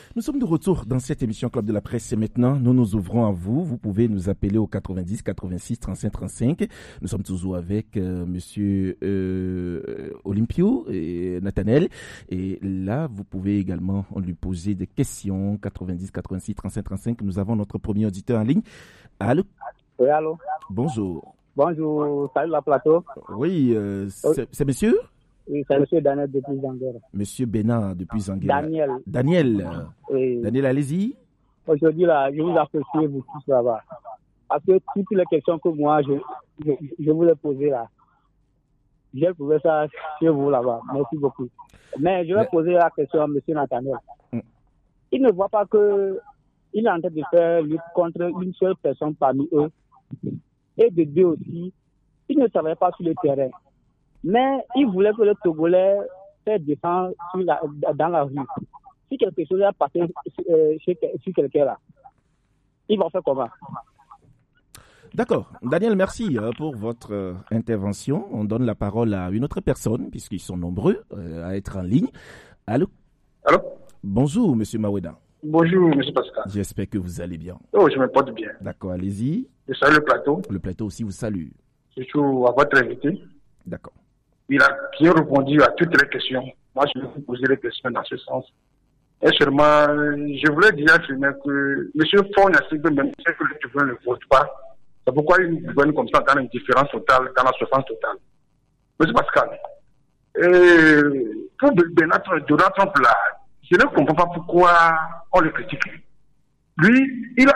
Nous sommes de retour dans cette émission Club de la Presse et maintenant nous nous ouvrons à vous. Vous pouvez nous appeler au 90 86 35 35. Nous sommes toujours avec monsieur Olympio et Nathaniel. Et là, vous pouvez également lui poser des questions. 90 86 35 35. Nous avons notre premier auditeur en ligne. Allô? Oui, allô? Bonjour. Bonjour, salut la plateau. Oui, c'est monsieur? Oui, c'est monsieur Daniel depuis Zanguera. Monsieur Bénard depuis Zanguera. Daniel. Oui. Daniel, allez-y. Aujourd'hui, là, je vous apprécie, vous tous là-bas. Parce que toutes les questions que moi, je voulais poser là, j'ai trouvé ça chez vous là-bas. Merci beaucoup. Mais je vais poser la question à monsieur Nathaniel. Il ne voit pas que il est en train de faire lutte contre une seule personne parmi eux. Et de deux aussi, il ne travaille pas sur le terrain. Mais il voulait que le Togolais fait descendre dans la rue. Si quelque chose est passé sur quelqu'un là, il va faire comment? D'accord. Daniel, merci pour votre intervention. On donne la parole à une autre personne, puisqu'ils sont nombreux à être en ligne. Allô? Allô? Bonjour, monsieur Maweda. Bonjour, monsieur Pascal. J'espère que vous allez bien. Oh, je me porte bien. D'accord, allez-y. Je salue le plateau. Le plateau aussi vous salue. Surtout à votre invité. D'accord. Il a bien répondu à toutes les questions. Moi, je vais vous poser les questions dans ce sens. Et seulement, je voulais déjà affirmer que M. Faure n'a même si que le gouvernement ne vote pas. C'est pourquoi il gouverne comme ça dans l'indifférence totale, dans la souffrance totale. Monsieur Pascal, pour Donald Trump là, je ne comprends pas pourquoi on le critique. Lui, il a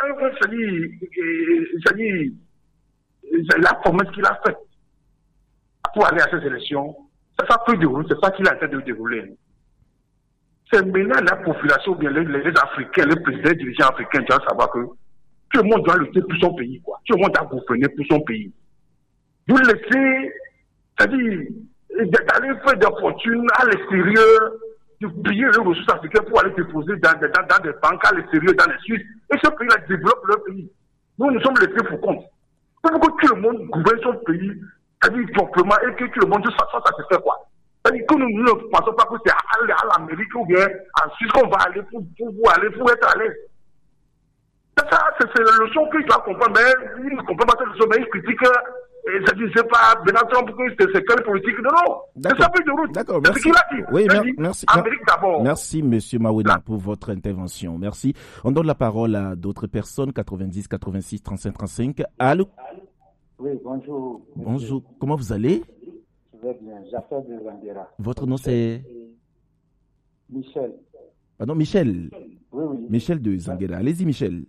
la promesse qu'il a faite pour aller à ces élections, ça n'a pas déroulé, c'est ça qu'il a en train de dérouler. C'est maintenant la population, ou bien les Africains, les présidents, les dirigeants africains doivent savoir que tout le monde doit lutter pour son pays, quoi. Tout le monde doit gouverner pour son pays. Vous laissez, c'est-à-dire, d'aller faire des fortunes à l'extérieur, de payer les ressources africaines pour aller déposer dans des banques à l'extérieur, dans les Suisses, et ce pays-là développe leur pays. Nous sommes laissés pour compte. Pourquoi que tout le monde gouverne son pays, c'est-à-dire proprement, et que tout le monde soit satisfait, quoi. C'est-à-dire que nous ne pensons pas que c'est à l'Amérique ou bien en Suisse qu'on va aller pour être à l'aise. Ça, c'est la leçon qu'il doit comprendre, mais il ne comprend pas cette leçon, mais il critique, c'est-à-dire, c'est pas Donald Trump, c'est quelle politique, non. C'est sa feuille de route. D'accord, merci. C'est ce qu'il a dit. Oui, merci. Amérique d'abord. Merci, monsieur Maweda, pour votre intervention. Merci. On donne la parole à d'autres personnes, 90, 86, 35, 35. Allô? Oui, bonjour. Bonjour. Comment vous allez? Je vais bien. J'appelle de Zanguera. Votre nom c'est? Michel. Pardon, Michel? Oui. Michel de Zanguera. Allez-y, Michel.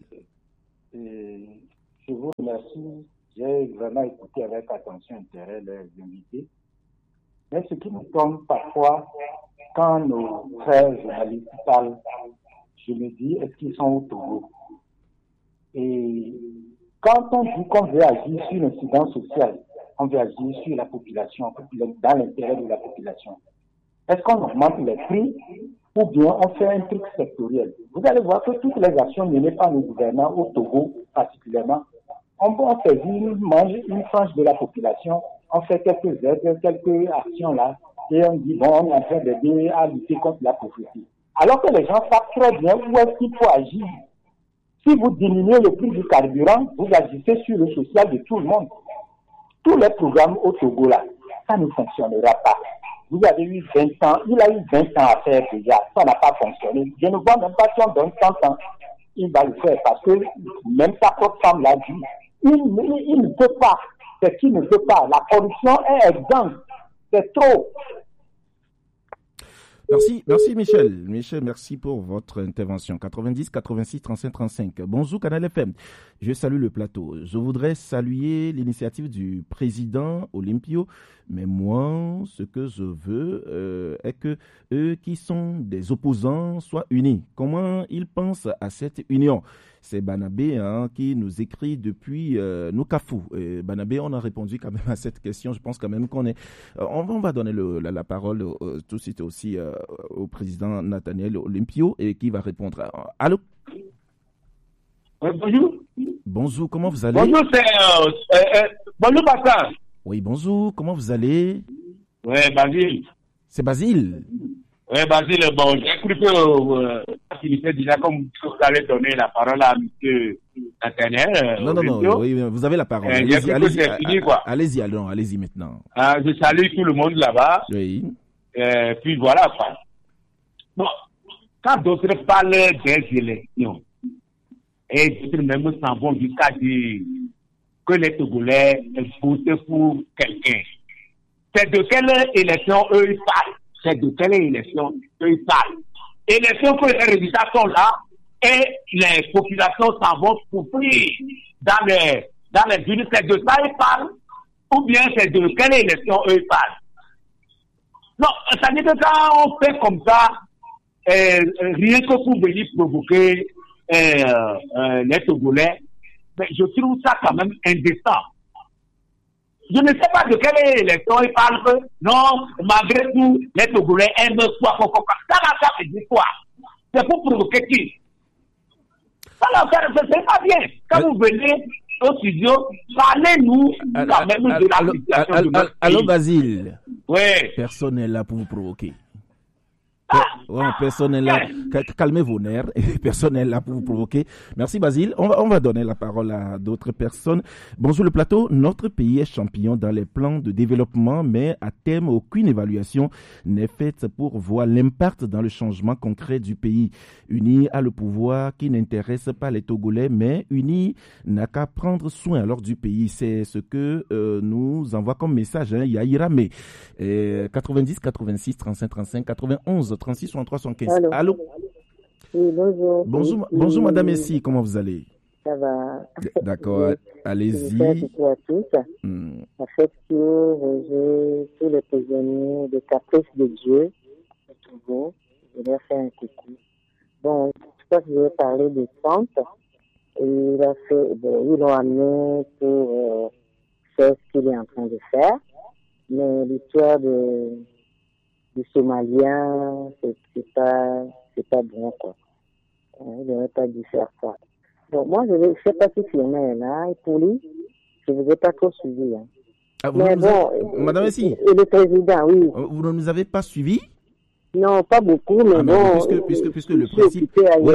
Je vous remercie. J'ai vraiment écouté avec attention et intérêt les invités. Mais ce qui me tombe parfois, quand nos frères journalistes parlent, je me dis, est-ce qu'ils sont au Togo? Et quand on dit qu'on veut agir sur l'incident social, on veut agir sur la population, dans l'intérêt de la population. Est-ce qu'on augmente les prix ou bien on fait un truc sectoriel? Vous allez voir que toutes les actions menées par nos gouvernants au Togo particulièrement, on fait manger une frange de la population, on fait quelques aides, quelques actions là, et on dit bon, on est en train d'aider à lutter contre la pauvreté. Alors que les gens savent très bien où est-ce qu'il faut agir. Si vous diminuez le prix du carburant, vous agissez sur le social de tout le monde. Tous les programmes au Togo là, ça ne fonctionnera pas. Vous avez eu 20 ans, il a eu 20 ans à faire déjà, ça n'a pas fonctionné. Je ne vois même pas si on donne 100 ans, il va le faire parce que même sa propre femme l'a dit. Il ne peut pas, c'est qu'il ne peut pas. La corruption est exempte, c'est trop. Merci Michel. Michel, merci pour votre intervention. 90 86 35 35. Bonjour Canal FM. Je salue le plateau. Je voudrais saluer l'initiative du président Olympio, mais moi, ce que je veux est que eux qui sont des opposants soient unis. Comment ils pensent à cette union? C'est Banabé qui nous écrit depuis Nukafu. Banabé, on a répondu quand même à cette question. Je pense quand même qu'on est... on va donner la parole tout de suite aussi au président Nathaniel Olympio et qui va répondre. Allô? Bonjour. Bonjour, comment vous allez? Bonjour, bonjour Pascal. Oui, bonjour, comment vous allez? Oui, Basile. C'est Basile. Oui, Basile, bon, j'ai cru qu'il était déjà comme vous allez donner la parole à M. Nathaniel. Non, oui, vous avez la parole. Allez-y maintenant. Je salue tout le monde là-bas. Oui. Puis voilà, quoi. Bon, quand d'autres parlent des élections, et d'autres même s'en vont jusqu'à dire que les Togolais votent pour quelqu'un, c'est de quelle élection eux ils parlent? C'est de quelle élection eux ils parlent? Élection que les résultats sont là et les populations s'en vont souffrir dans les villes. C'est de ça ils parlent? Ou bien c'est de quelle élection eux ils parlent? Non, ça dit que quand on fait comme ça, rien que pour venir provoquer les Togolais, mais je trouve ça quand même indécent. Je ne sais pas de quelle élection ils parlent que, non, malgré tout, les Togolais aiment quoi. Ça veut dire quoi? C'est pour provoquer qui? Ça c'est pas bien. Quand vous venez au studio, parlez-nous quand même de la situation de notre pays. Allô, Basile. Oui. Personne n'est là pour vous provoquer. Personne n'est là. Calmez vos nerfs. Personne n'est là pour vous provoquer. Merci Basile. On va donner la parole à d'autres personnes. Bonjour le plateau. Notre pays est champion dans les plans de développement, mais à terme, aucune évaluation n'est faite pour voir l'impact dans le changement concret du pays. UNI a le pouvoir qui n'intéresse pas les Togolais, mais UNI n'a qu'à prendre soin alors du pays. C'est ce que nous envoie comme message Yahiramé. 90 86 35 35 91 36 63 75. Allô? Oui, bonjour. Bonjour Madame Essie, comment vous allez? Ça va. D'accord, allez-y. Bonjour à tous. Affectueux, j'ai tous les prisonniers de Caprice de Dieu au Togo. Je leur fais un coucou. Bon, je crois que je vais parler de centre. Ils l'ont amené pour faire ce qu'il est en train de faire. Mais l'histoire du Somalien, c'est pas bon, quoi. Il n'aurait pas dû faire ça. Donc, moi, je ne sais pas si Fiona est là, et pour lui, je ne vous ai pas trop suivi. Hein. Mais bon, Madame Essie. Et le président, oui. Vous ne nous avez pas suivi? Non, pas beaucoup, mais bon. Puisque le principe.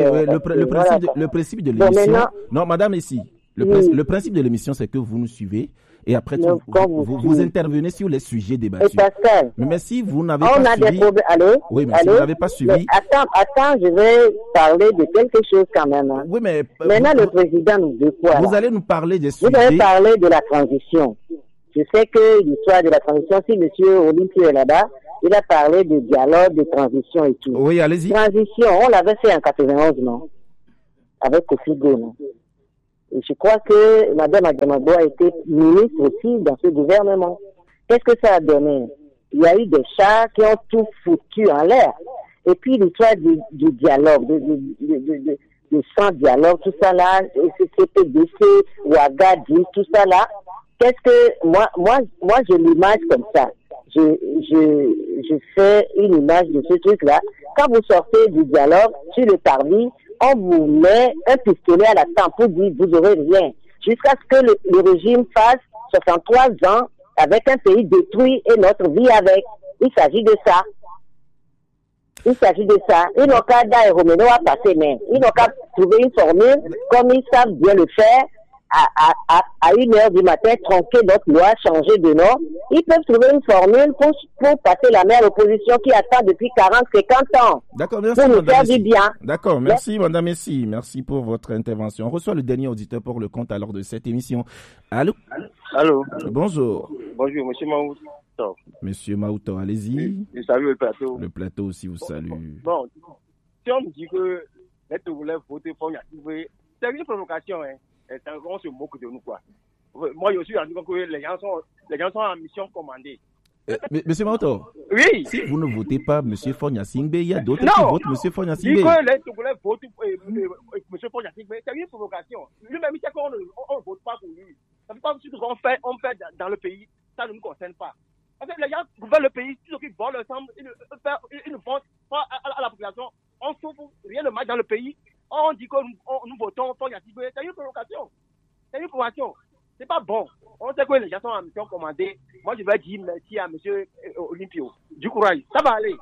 Le principe de l'émission. Non, Madame Essie. Le principe de l'émission, c'est que vous nous suivez. Et après, vous intervenez sur les sujets débattus. Mais si vous n'avez pas suivi... On a des problèmes. Allô? Oui, mais si vous n'avez pas suivi... Attends, je vais parler de quelque chose quand même. Hein. Oui, mais... Maintenant, le président nous dit quoi? Vous allez nous parler des sujets... Vous allez parler de la transition. Je sais que l'histoire de la transition, si M. Olympio est là-bas, il a parlé de dialogue, de transition et tout. Oui, allez-y. Transition, on l'avait fait en 91, non? Avec Kofi Go, non? Et je crois que Mme Adjamabo a été ministre aussi dans ce gouvernement. Qu'est-ce que ça a donné? Il y a eu des chats qui ont tout foutu en l'air. Et puis l'histoire du dialogue, de sans dialogue, tout ça là, CPDC, Ouagadi, tout ça là. Qu'est-ce que moi je l'image comme ça. Je fais une image de ce truc-là. Quand vous sortez du dialogue sur le parvis, on vous met un pistolet à la tempe pour dire vous aurez rien. Jusqu'à ce que le régime fasse 63 ans avec un pays détruit et notre vie avec. Il s'agit de ça. Ils n'ont qu'à d'ailleurs Romano à passer, mais ils n'ont qu'à trouver une formule comme ils savent bien le faire. À 1h du matin, tronquer notre loi, changer de nom. Ils peuvent trouver une formule pour passer la main à l'opposition qui attend depuis 40, 50 ans. D'accord, merci. Pour nous faire du bien. D'accord, merci Madame Messi. Merci pour votre intervention. On reçoit le dernier auditeur pour le compte alors de cette émission. Allô? Allô? Bonjour. Bonjour, monsieur Maouto. Monsieur Maouto, allez-y. Je salue le plateau. Le plateau aussi vous salue. Bon, si on me dit que les Togolais voter pour Yassibé, c'est une provocation, hein. On se moque de nous, quoi. Moi, je suis en train que les gens sont en mission commandée. Monsieur Maouto, oui. Si vous ne votez pas M. Fonya Singbe, il y a d'autres qui votent M. Fonya Singbe. Dis que les Togolais votent M. Fonya Singbe, c'est une provocation. Lui-même, il sait qu'on ne vote pas pour lui. Ça fait pas ce qu'on fait dans le pays, ça ne nous concerne pas. Parce que les gens gouvernent le pays, ceux qui volent ensemble, ils ne votent pas à la population. On souffre, rien ne marche dans le pays. On dit que nous votons pour Yassibé. C'est une provocation. C'est pas bon. On sait que les gens sont en mission commandée. Moi, je vais dire merci à M. Olympio. Du courage. Ça va aller.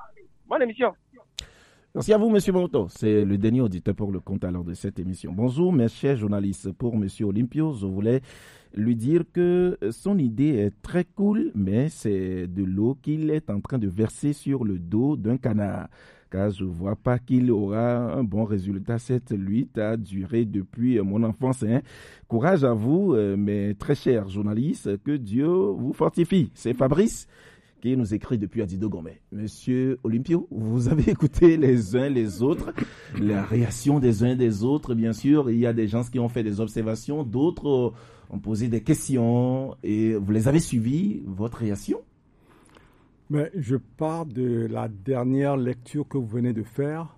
Bonne émission. Merci à vous, M. Monto. C'est le dernier auditeur pour le compte alors de cette émission. Bonjour, mes chers journalistes. Pour M. Olympio, je voulais lui dire que son idée est très cool, mais c'est de l'eau qu'il est en train de verser sur le dos d'un canard. Car je ne vois pas qu'il aura un bon résultat. Cette lutte a duré depuis mon enfance. Courage à vous, mes très chers journalistes. Que Dieu vous fortifie. C'est Fabrice qui nous écrit depuis Adido Gomé. Monsieur Olympio, vous avez écouté les uns les autres, la réaction des uns des autres, bien sûr. Il y a des gens qui ont fait des observations, d'autres ont posé des questions et vous les avez suivis, votre réaction? Mais je pars de la dernière lecture que vous venez de faire.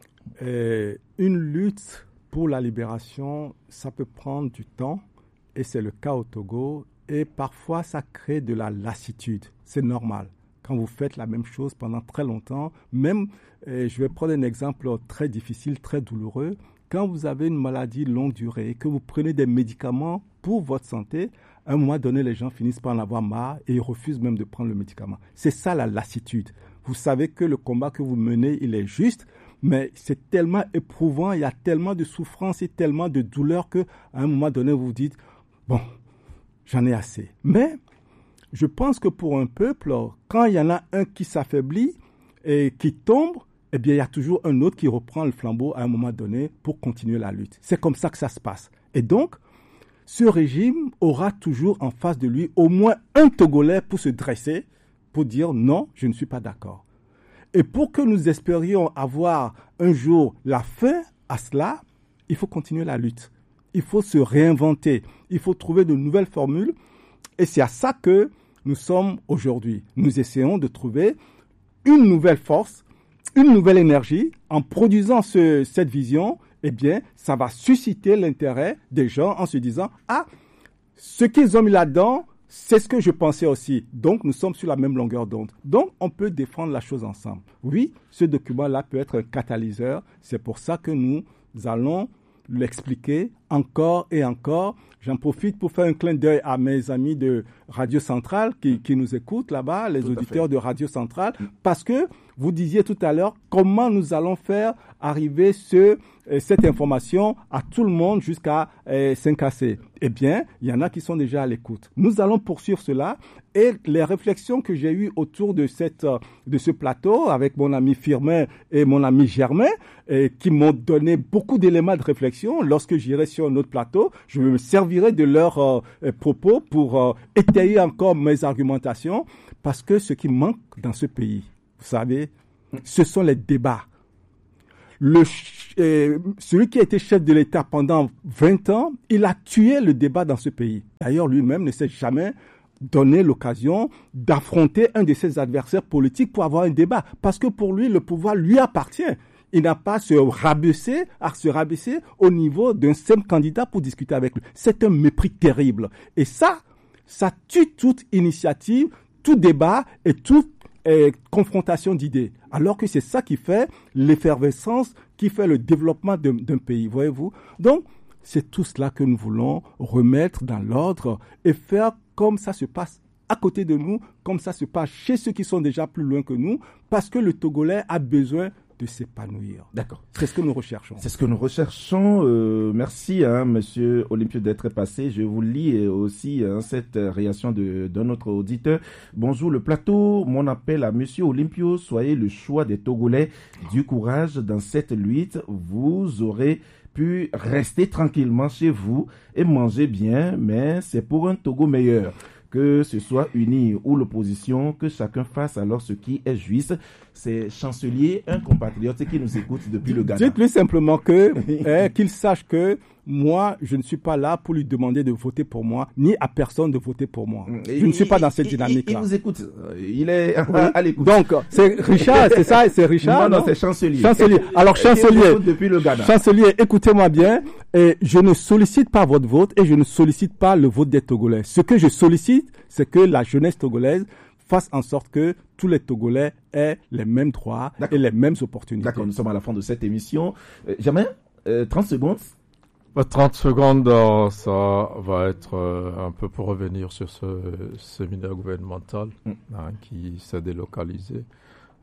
Une lutte pour la libération, ça peut prendre du temps et c'est le cas au Togo. Et parfois, ça crée de la lassitude. C'est normal. Quand vous faites la même chose pendant très longtemps, même, je vais prendre un exemple très difficile, très douloureux. Quand vous avez une maladie longue durée et que vous prenez des médicaments pour votre santé, à un moment donné, les gens finissent par en avoir marre et ils refusent même de prendre le médicament. C'est ça la lassitude. Vous savez que le combat que vous menez, il est juste, mais c'est tellement éprouvant, il y a tellement de souffrance et tellement de douleur qu'à un moment donné, vous vous dites, bon, j'en ai assez. Mais je pense que pour un peuple, quand il y en a un qui s'affaiblit et qui tombe, eh bien, il y a toujours un autre qui reprend le flambeau à un moment donné pour continuer la lutte. C'est comme ça que ça se passe. Et donc, ce régime aura toujours en face de lui au moins un Togolais pour se dresser, pour dire non, je ne suis pas d'accord. Et pour que nous espérions avoir un jour la fin à cela, il faut continuer la lutte. Il faut se réinventer, il faut trouver de nouvelles formules et c'est à ça que nous sommes aujourd'hui. Nous essayons de trouver une nouvelle force, une nouvelle énergie. En produisant cette vision, eh bien, ça va susciter l'intérêt des gens en se disant « Ah, ce qu'ils ont mis là-dedans, c'est ce que je pensais aussi. » Donc, nous sommes sur la même longueur d'onde. Donc, on peut défendre la chose ensemble. Oui, ce document-là peut être un catalyseur. C'est pour ça que nous allons l'expliquer encore et encore. J'en profite pour faire un clin d'œil à mes amis de Radio Centrale qui nous écoutent là-bas, les auditeurs de Radio Centrale, parce que vous disiez tout à l'heure comment nous allons faire arriver cette information à tout le monde jusqu'à 5AC. Eh bien, il y en a qui sont déjà à l'écoute. Nous allons poursuivre cela et les réflexions que j'ai eues autour de ce plateau avec mon ami Firmin et mon ami Germain, qui m'ont donné beaucoup d'éléments de réflexion. Lorsque j'irai sur un autre plateau, je me servirai de leurs propos pour étayer encore mes argumentations, parce que ce qui manque dans ce pays, vous savez, ce sont les débats. Celui qui a été chef de l'État pendant 20 ans, il a tué le débat dans ce pays. D'ailleurs, lui-même ne s'est jamais donné l'occasion d'affronter un de ses adversaires politiques pour avoir un débat. Parce que pour lui, le pouvoir lui appartient. Il n'a pas à se rabaisser au niveau d'un simple candidat pour discuter avec lui. C'est un mépris terrible. Et ça tue toute initiative, tout débat et toute confrontation d'idées. Alors que c'est ça qui fait l'effervescence, qui fait le développement d'un pays, voyez-vous. Donc, c'est tout cela que nous voulons remettre dans l'ordre et faire comme ça se passe à côté de nous, comme ça se passe chez ceux qui sont déjà plus loin que nous, parce que le Togolais a besoin de s'épanouir. D'accord. C'est ce que nous recherchons. C'est ce que nous recherchons. Merci, Monsieur Olympio, d'être passé. Je vous lis aussi cette réaction d'un autre auditeur. Bonjour le plateau. Mon appel à Monsieur Olympio. Soyez le choix des Togolais. Du courage dans cette lutte. Vous aurez pu rester tranquillement chez vous et manger bien, mais c'est pour un Togo meilleur. Que ce soit uni ou l'opposition, que chacun fasse alors ce qui est juste. C'est Chancelier, un compatriote qui nous écoute depuis le Ghana. Dites-lui simplement qu'il sache que moi, je ne suis pas là pour lui demander de voter pour moi, ni à personne de voter pour moi. Je ne suis pas dans cette dynamique-là. Il nous écoute. Il est à l'écoute. Donc, c'est Richard, c'est ça? C'est Richard? Non, c'est Chancelier. Chancelier. Alors, Chancelier, depuis le Ghana. Chancelier, écoutez-moi bien. Et je ne sollicite pas votre vote et je ne sollicite pas le vote des Togolais. Ce que je sollicite, c'est que la jeunesse togolaise fasse en sorte que tous les Togolais aient les mêmes droits et les mêmes opportunités. D'accord, nous sommes à la fin de cette émission. Germain, 30 secondes. 30 secondes, ça va être un peu pour revenir sur ce séminaire gouvernemental qui s'est délocalisé.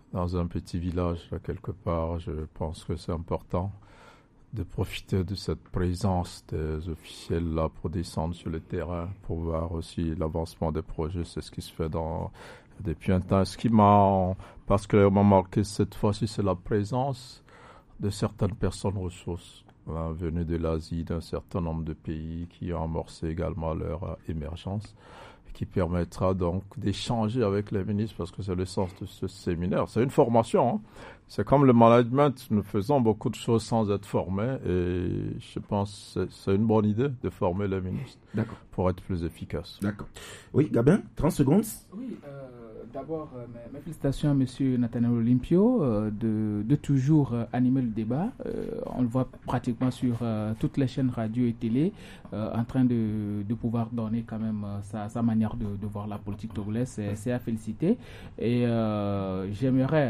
dans un petit village, là, quelque part. Je pense que c'est important de profiter de cette présence des officiels là pour descendre sur le terrain, pour voir aussi l'avancement des projets. C'est ce qui se fait depuis un temps. Ce qui m'a particulièrement marqué cette fois-ci, c'est la présence de certaines personnes ressources venues de l'Asie, d'un certain nombre de pays qui ont amorcé également leur émergence, qui permettra donc d'échanger avec les ministres, parce que c'est le sens de ce séminaire. C'est une formation, hein. C'est comme le management, nous faisons beaucoup de choses sans être formés, et je pense que c'est une bonne idée de former les ministres pour être plus efficaces. D'accord. Oui, Gabin, 30 secondes. Oui, d'abord, mes félicitations à M. Nathaniel Olympio de toujours animer le débat. On le voit pratiquement sur toutes les chaînes radio et télé, en train de pouvoir donner quand même sa manière de voir la politique togolaise. C'est à féliciter. Et j'aimerais,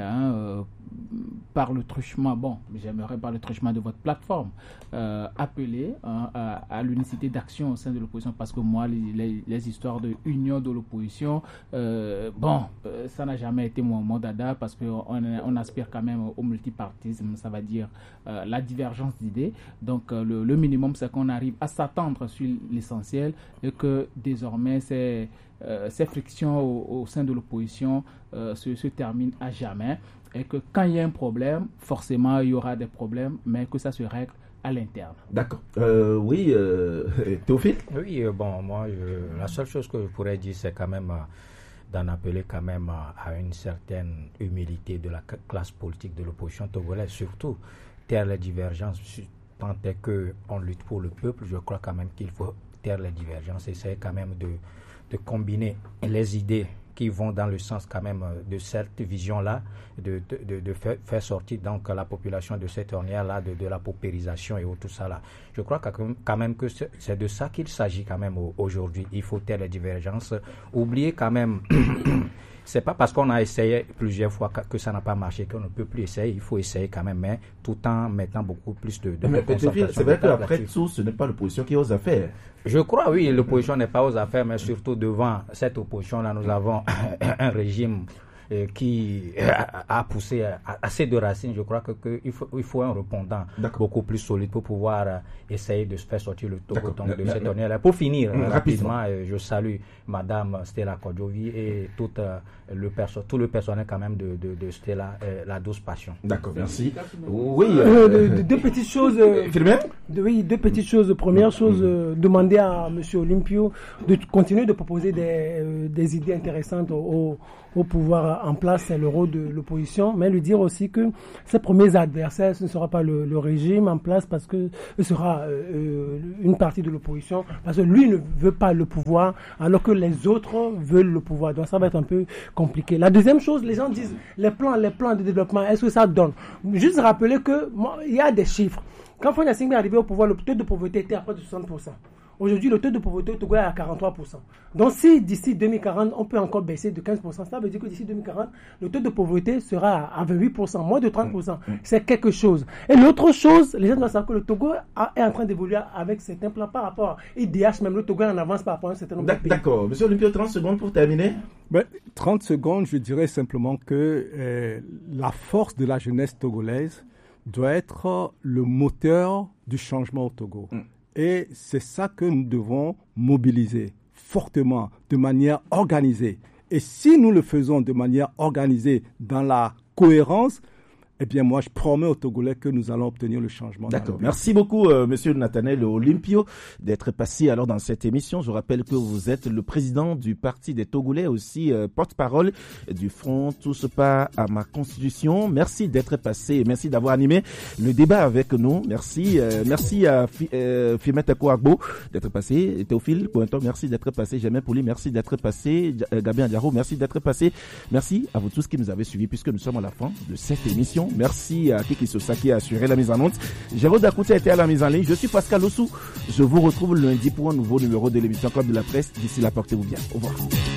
par le truchement de votre plateforme, appeler à l'unicité d'action au sein de l'opposition, parce que moi, les histoires de union de l'opposition, ça n'a jamais été mon dada, parce qu'on aspire quand même au multipartisme, ça va dire la divergence d'idées. Donc le minimum, c'est qu'on arrive à s'attendre sur l'essentiel, et que désormais ces frictions au sein de l'opposition se terminent à jamais, et que quand il y a un problème, forcément il y aura des problèmes, mais que ça se règle à l'interne. D'accord. Oui, Théophile? Oui, moi, la seule chose que je pourrais dire, c'est quand même d'en appeler quand même à une certaine humilité de la classe politique de l'opposition togolaise, surtout taire les divergences, tant est qu'on lutte pour le peuple. Je crois quand même qu'il faut taire les divergences, essayer quand même de combiner les idées qui vont dans le sens quand même de cette vision-là, de faire sortir donc la population de cette ornière-là, de la paupérisation et tout ça là. Je crois quand même que c'est de ça qu'il s'agit quand même aujourd'hui. Il faut taire les divergences, oublier quand même... C'est pas parce qu'on a essayé plusieurs fois que ça n'a pas marché qu'on ne peut plus essayer. Il faut essayer quand même, mais tout en mettant beaucoup plus de concentration. C'est vrai qu'après tout, ce n'est pas l'opposition qui est aux affaires. Je crois, oui, l'opposition n'est pas aux affaires, mais surtout devant cette opposition-là, nous avons un régime qui a poussé assez de racines. Je crois qu'il faut un répondant beaucoup plus solide pour pouvoir essayer de se faire sortir le Togo de cette ornière-là. Pour finir, rapidement, je salue Madame Stella Kodjovi et tout le personnel quand même de Stella, la douce passion. D'accord, merci. Oui. Deux petites choses. Deux petites choses. Première chose, demander à M. Olympio de continuer de proposer des idées intéressantes au pouvoir en place, c'est le rôle de l'opposition, mais lui dire aussi que ses premiers adversaires, ce ne sera pas le régime en place, parce que ce sera une partie de l'opposition, parce que lui ne veut pas le pouvoir, alors que les autres veulent le pouvoir. Donc ça va être un peu compliqué. La deuxième chose, les gens disent les plans de développement, est-ce que ça donne? Juste rappeler que il y a des chiffres. Quand Fanya Singbe est arrivé au pouvoir, le taux de pauvreté était à près de 60%. Aujourd'hui, le taux de pauvreté au Togo est à 43%. Donc, si d'ici 2040, on peut encore baisser de 15%, ça veut dire que d'ici 2040, le taux de pauvreté sera à 28%, moins de 30%. C'est quelque chose. Et l'autre chose, les gens doivent savoir que le Togo est en train d'évoluer avec certains plans par rapport à IDH, même le Togo est en avance par rapport à un certain nombre de pays. D'accord. Monsieur Olympio, 30 secondes pour terminer. 30 secondes, je dirais simplement que la force de la jeunesse togolaise doit être le moteur du changement au Togo. Et c'est ça que nous devons mobiliser fortement, de manière organisée. Et si nous le faisons de manière organisée, dans la cohérence, eh bien, moi, je promets aux Togolais que nous allons obtenir le changement. D'accord. Merci beaucoup, Monsieur Nathaniel Olympio, d'être passé alors dans cette émission. Je rappelle que vous êtes le président du Parti des Togolais, aussi porte-parole du Front Tous Pas à ma Constitution. Merci d'être passé, merci d'avoir animé le débat avec nous. Merci, merci à Fimette Kouagbo d'être passé, Théophile Pointon, merci d'être passé, Germain Pouli, merci d'être passé, Gabin Diaro, merci d'être passé. Merci à vous tous qui nous avez suivis, puisque nous sommes à la fin de cette émission. Merci à Kiki Sosa qui a assuré la mise en onde. Jérôme Dakouti a été à la mise en ligne. Je suis Pascal Ossou. Je vous retrouve lundi pour un nouveau numéro de l'émission Club de la Presse. D'ici là, portez-vous bien. Au revoir.